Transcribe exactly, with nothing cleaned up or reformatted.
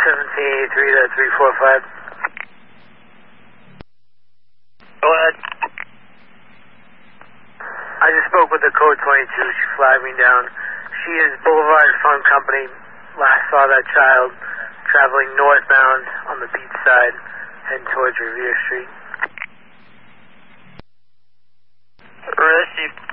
seventeen eighty-three to three four five. Go ahead. I just spoke with the code twenty-two. She flagged me down. She is Boulevard Phone Company. Last saw that child traveling northbound on the beach side, heading towards Revere Street. Received.